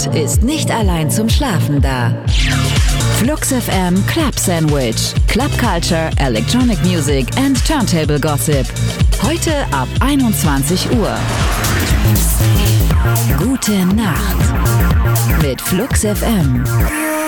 Welt ist nicht allein zum Schlafen da. Flux FM Club Sandwich. Club Culture, Electronic Music and Turntable Gossip. Heute ab 21 Uhr. Gute Nacht mit Flux FM.